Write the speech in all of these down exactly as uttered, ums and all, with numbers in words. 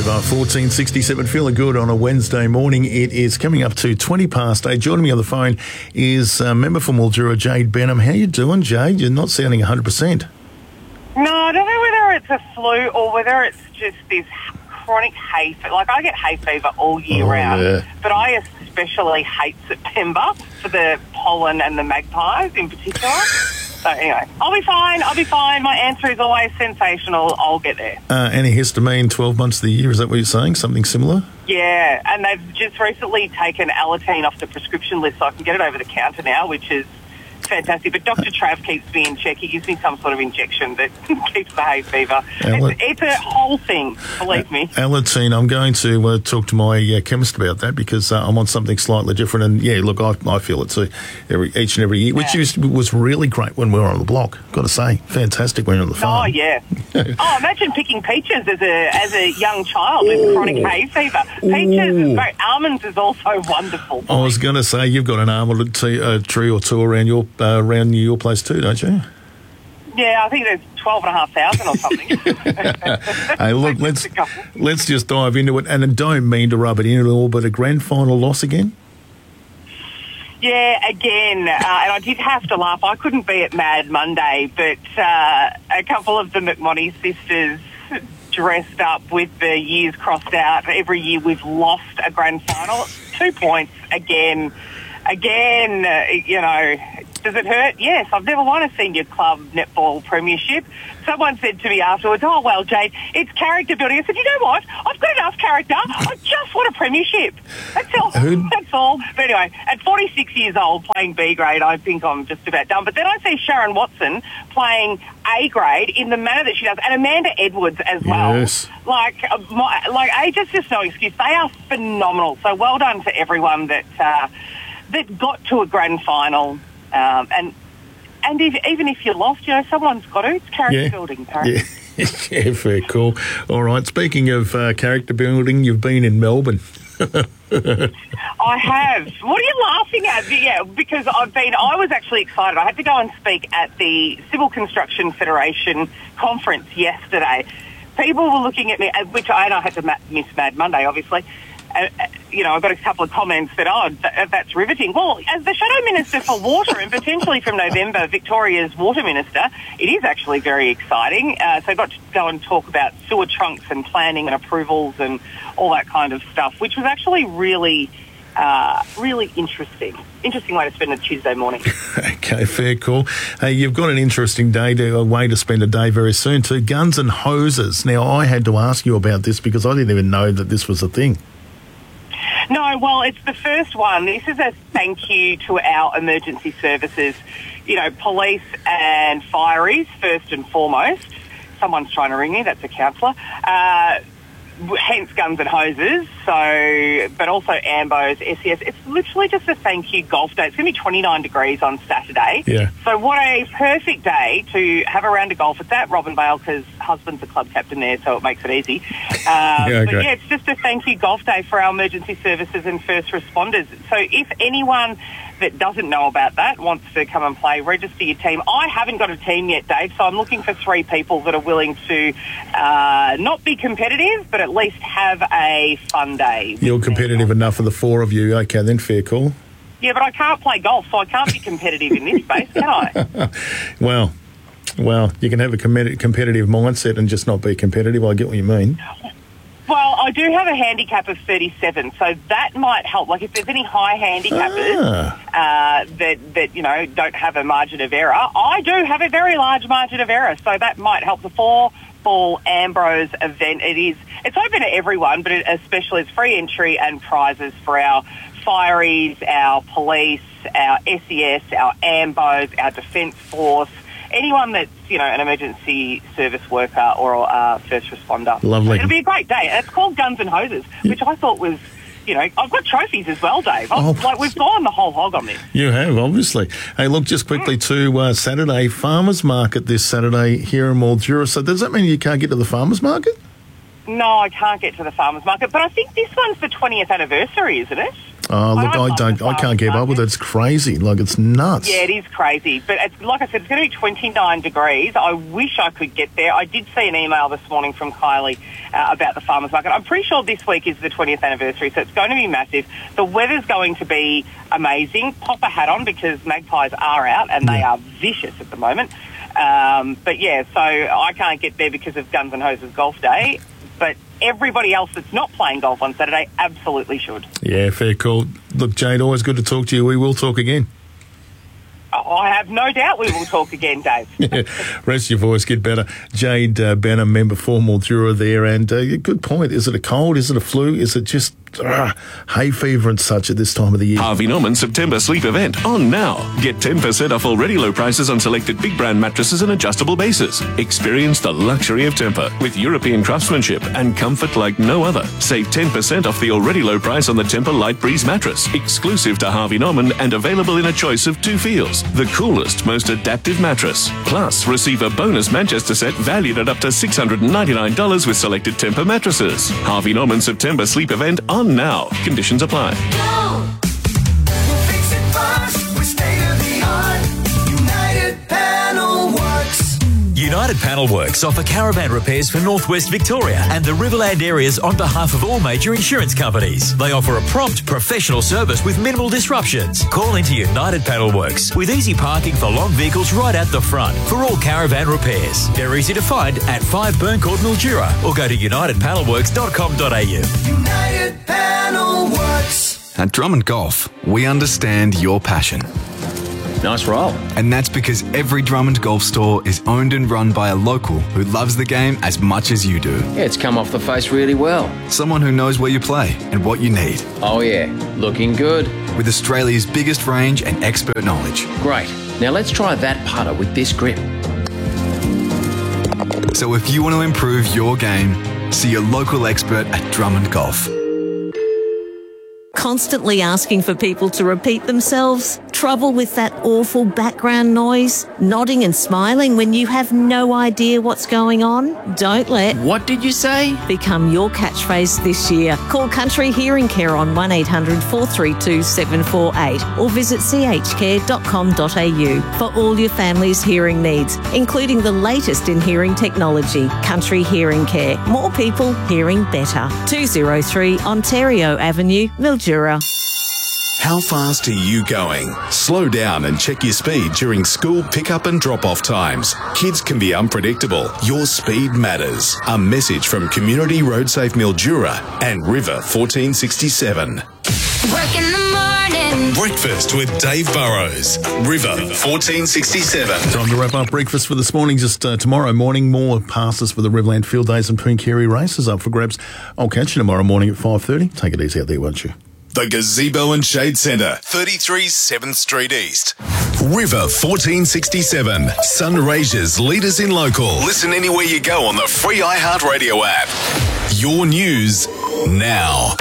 Over fourteen sixty-seven, feeling good on a Wednesday morning. It is coming up to twenty past eight. Joining me on the phone is a member for Mildura, Jade Benham. How you doing, Jade? You're not sounding one hundred percent. No, I don't know whether it's a flu or whether it's just this chronic hay fever. Like, I get hay fever all year Oh, round, yeah. but I especially hate September for the pollen and the magpies in particular. So anyway, I'll be fine, I'll be fine. My answer is always sensational. I'll get there. Uh, antihistamine, twelve months of the year, is that what you're saying? Something similar? Yeah, and they've just recently taken Alateen off the prescription list, so I can get it over the counter now, which is fantastic. But Doctor Trav keeps me in check. He gives me some sort of injection that keeps the hay fever. Al- It's, it's a whole thing, believe me. Alateen, I'm going to uh, talk to my uh, chemist about that because uh, I'm on something slightly different. And, yeah, look, I, I feel it too every, each and every year, which Yeah. used, was really great when we were on the block, got to say. Fantastic when you're on the farm. Oh, yeah. Oh, imagine picking peaches as a as a young child with chronic hay fever. Peaches is great. Almonds is also wonderful. I was going to say, you've got an almond t- uh, tree or two around your uh, around your place too, don't you? Yeah, I think there's twelve and a half thousand or something. Hey, look, let's let's just dive into it. And I don't mean to rub it in at all, but a grand final loss again? Yeah, again, uh, and I did have to laugh. I couldn't be at Mad Monday, but uh, a couple of the McMoney sisters dressed up with the years crossed out. Every year we've lost a grand final. Two points again. Again, uh, you know, does it hurt? Yes, I've never won a senior club netball premiership. Someone said to me afterwards, oh, well, Jade, it's character building. I said, you know what? I've got enough character. I just want a premiership. That's all. Who- That's all. But anyway, at forty-six years old, playing B grade, I think I'm just about done. But then I see Sharon Watson playing A grade in the manner that she does, and Amanda Edwards as well. Yes. Like, uh, my, like age is just no excuse. They are phenomenal. So well done to everyone that uh, that got to a grand final. Um, and and if, even if you lost, you know, someone's got to. It's character Yeah. building, apparently. Yeah. Yeah, very cool. All right, speaking of uh, character building, you've been in Melbourne. I have. What are you laughing at? Yeah, because I've been, I was actually excited. I had to go and speak at the Civil Construction Federation conference yesterday. People were looking at me, uh, which I, and I had to ma- miss Mad Monday, obviously. Uh, uh, you know, I got a couple of comments that, oh, th- that's riveting. Well, as the Shadow Minister for Water and potentially from November, Victoria's Water Minister, it is actually very exciting. Uh, so I got to go and talk about sewer trunks and planning and approvals and all that kind of stuff, which was actually really, uh, really interesting. Interesting way to spend a Tuesday morning. Okay, fair call. Hey, you've got an interesting day, to, a way to spend a day very soon too. Guns and hoses. Now, I had to ask you about this because I didn't even know that this was a thing. No, well, it's the first one. This is a thank you to our emergency services, you know, police and fireys, first and foremost. Someone's trying to ring me, that's a counsellor. Uh, hence Guns and Hoses, so, but also Ambos, S E S. It's literally just a thank you golf day. It's going to be twenty-nine degrees on Saturday. Yeah. So what a perfect day to have a round of golf. It's at Robin Vale because husband's the club captain there, so it makes it easy. Uh, Yeah, but okay. yeah, it's just a thank you golf day for our emergency services and first responders. So if anyone that doesn't know about that wants to come and play, register your team. I haven't got a team yet, Dave, so I'm looking for three people that are willing to uh, not be competitive, but at least have a fun day. You're competitive enough for the four of you. Okay, then fair call. Yeah, but I can't play golf, so I can't be competitive in this space, can I? Well, well, you can have a com- competitive mindset and just not be competitive. I get what you mean. Well, I do have a handicap of thirty-seven, so that might help. Like, if there's any high handicappers Ah. uh, that, that, you know, don't have a margin of error, I do have a very large margin of error, so that might help. The four-ball Ambrose event, it is, it's open to everyone, but it, especially it's free entry and prizes for our fireys, our police, our S E S, our Ambos, our Defence Force, anyone that's, you know, an emergency service worker or a first responder. Lovely. It'll be a great day. It's called Guns and Hoses, which I thought was, you know, I've got trophies as well, Dave. I've, Oh. Like, we've gone the whole hog on this. You have, obviously. Hey, look, just quickly to uh, Saturday, Farmers Market this Saturday here in Mildura. So does that mean you can't get to the Farmers Market? No, I can't get to the farmers market, but I think this one's the twentieth anniversary, isn't it? Oh, look, I I love don't, the I can't farmers keep up with it. market. It's crazy. Like, it's nuts. Yeah, it is crazy. But it's, like I said, it's going to be twenty-nine degrees. I wish I could get there. I did see an email this morning from Kylie uh, about the farmers market. I'm pretty sure this week is the twentieth anniversary, so it's going to be massive. The weather's going to be amazing. Pop a hat on because magpies are out and they are vicious at the moment. Um, but yeah, so I can't get there because of Guns N' Hoses Golf Day, but everybody else that's not playing golf on Saturday absolutely should. Yeah, fair call. Look, Jade, always good to talk to you. We will talk again. I have no doubt we will talk again, Dave. Yeah, rest your voice, get better. Jade uh, Benham, member for Mildura there, and uh, good point. Is it a cold? Is it a flu? Is it just uh, hay fever and such at this time of the year? Harvey Norman September sleep event on now. Get ten percent off already low prices on selected big brand mattresses and adjustable bases. Experience the luxury of Tempur with European craftsmanship and comfort like no other. Save ten percent off the already low price on the Tempur Light Breeze mattress, exclusive to Harvey Norman and available in a choice of two feels. The coolest, most adaptive mattress. Plus, receive a bonus Manchester set valued at up to six hundred ninety-nine dollars with selected Tempur mattresses. Harvey Norman September sleep event on now. Conditions apply. Go! We'll fix it fast with state-of-the-art United Panel Works. United Panel Works offer caravan repairs for Northwest Victoria and the Riverland areas on behalf of all major insurance companies. They offer a prompt, professional service with minimal disruptions. Call into United Panel Works with easy parking for long vehicles right out the front for all caravan repairs. They're easy to find at five Burncourt, Mildura, or go to united panel works dot com dot a u. United Panel Works. At Drummond Golf, we understand your passion. Nice roll. And that's because every Drummond Golf store is owned and run by a local who loves the game as much as you do. Yeah, it's come off the face really well. Someone who knows where you play and what you need. Oh yeah, looking good. With Australia's biggest range and expert knowledge. Great. Now let's try that putter with this grip. So if you want to improve your game, see your local expert at Drummond Golf. Constantly asking for people to repeat themselves? Trouble with that awful background noise? Nodding and smiling when you have no idea what's going on? Don't let What did you say? become your catchphrase this year. Call Country Hearing Care on one eight hundred four three two seven four eight or visit c h care dot com dot a u for all your family's hearing needs, including the latest in hearing technology. Country Hearing Care. More people hearing better. two oh three Ontario Avenue, Mildura. How fast are you going? Slow down and check your speed during school pickup and drop-off times. Kids can be unpredictable. Your speed matters. A message from Community Road Safe Mildura and River fourteen sixty-seven. Work in the morning. Breakfast with Dave Burrows. River fourteen sixty-seven. Time to wrap up breakfast for this morning. Just uh, tomorrow morning, more passes for the Riverland Field Days and Pooncarie races up for grabs. I'll catch you tomorrow morning at five thirty. Take it easy out there, won't you? The Gazebo and Shade Centre, thirty-three seventh Street East. River fourteen sixty-seven. Sunraysia's leaders in local. Listen anywhere you go on the free iHeartRadio app. Your news now.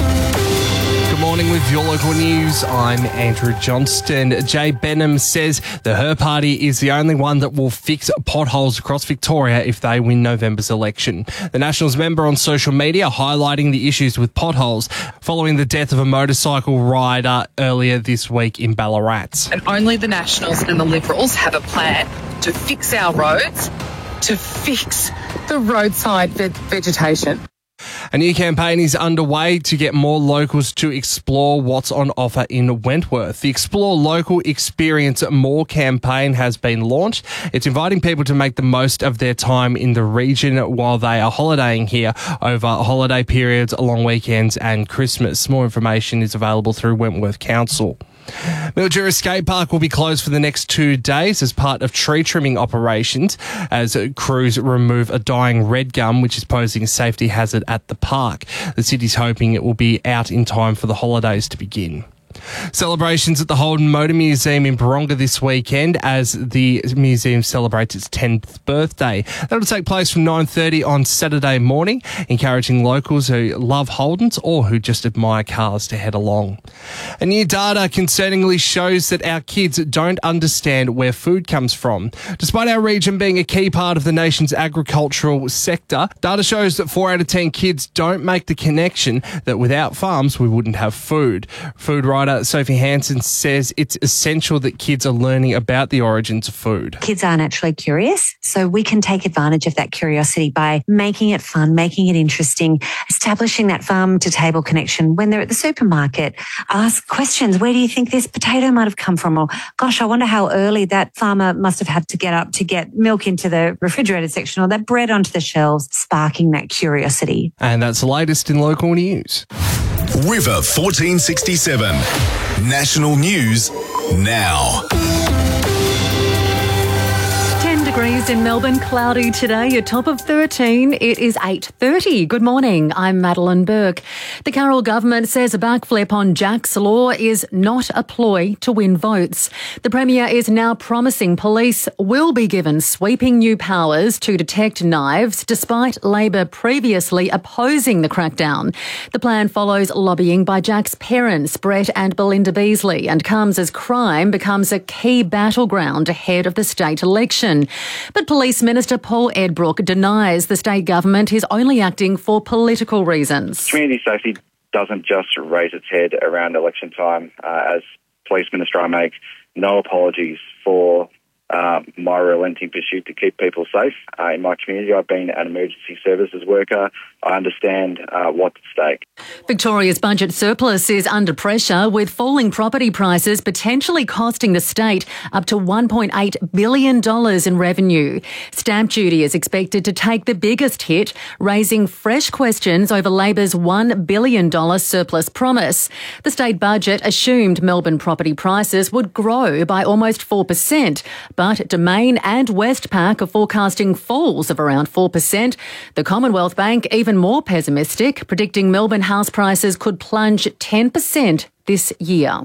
Good morning with your local news. I'm Andrew Johnston. Jade Benham says the Her Party is the only one that will fix potholes across Victoria if they win November's election. The Nationals member on social media highlighting the issues with potholes following the death of a motorcycle rider earlier this week in Ballarat. And only the Nationals and the Liberals have a plan to fix our roads, to fix the roadside ve- vegetation. A new campaign is underway to get more locals to explore what's on offer in Wentworth. The Explore Local Experience More campaign has been launched. It's inviting people to make the most of their time in the region while they are holidaying here over holiday periods, long weekends and Christmas. More information is available through Wentworth Council. Mildura Skate Park will be closed for the next two days as part of tree trimming operations as crews remove a dying red gum which is posing a safety hazard at the park. The city's hoping it will be out in time for the holidays to begin. Celebrations at the Holden Motor Museum in Baronga this weekend as the museum celebrates its tenth birthday. That'll take place from nine thirty on Saturday morning, encouraging locals who love Holdens or who just admire cars to head along. A new data concerningly shows that our kids don't understand where food comes from. Despite our region being a key part of the nation's agricultural sector, data shows that four out of ten kids don't make the connection that without farms we wouldn't have food. Food writer writer Sophie Hansen says it's essential that kids are learning about the origins of food. Kids are naturally curious, so we can take advantage of that curiosity by making it fun, making it interesting, establishing that farm-to-table connection. When they're at the supermarket, ask questions. Where do you think this potato might have come from? Or, gosh, I wonder how early that farmer must have had to get up to get milk into the refrigerated section or that bread onto the shelves, sparking that curiosity. And that's the latest in local news. River fourteen sixty-seven. National News now. ten degrees in Melbourne, cloudy today, a top of thirteen. It is eight thirty. Good morning, I'm Madeline Burke. The Carroll government says a backflip on Jack's Law is not a ploy to win votes. The Premier is now promising police will be given sweeping new powers to detect knives, despite Labor previously opposing the crackdown. The plan follows lobbying by Jack's parents, Brett and Belinda Beasley, and comes as crime becomes a key battleground ahead of the state election. But Police Minister Paul Edbrook denies the state government is only acting for political reasons. Community safety doesn't just raise its head around election time. Uh, as Police Minister, I make no apologies for uh, my relenting pursuit to keep people safe. Uh, in my community, I've been an emergency services worker. I understand uh, what's at stake. Victoria's budget surplus is under pressure, with falling property prices potentially costing the state up to one point eight billion dollars in revenue. Stamp duty is expected to take the biggest hit, raising fresh questions over Labor's one billion dollars surplus promise. The state budget assumed Melbourne property prices would grow by almost four percent, but Domain and Westpac are forecasting falls of around four percent. The Commonwealth Bank even more pessimistic, predicting Melbourne house prices could plunge ten percent this year.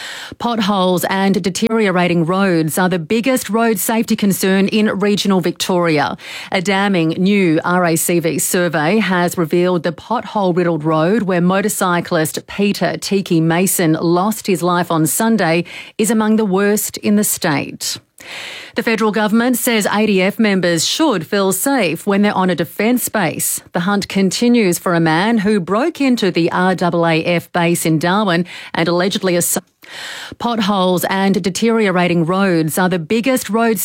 Potholes and deteriorating roads are the biggest road safety concern in regional Victoria. A damning new R A C V survey has revealed the pothole-riddled road where motorcyclist Peter Tiki Mason lost his life on Sunday is among the worst in the state. The federal government says A D F members should feel safe when they're on a defence base. The hunt continues for a man who broke into the R A A F base in Darwin and allegedly assaulted. Potholes and deteriorating roads are the biggest road